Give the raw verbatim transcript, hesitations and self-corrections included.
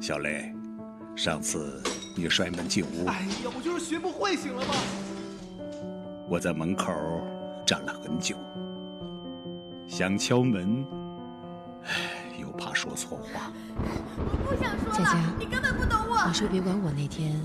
小雷，上次你摔门进屋， 哎呀，我就是学不会，行了吗？ 我在门口站了很久，想敲门，唉，又怕说错话。 我不想说了， 佳佳， 你根本不懂我。 你说别管我那天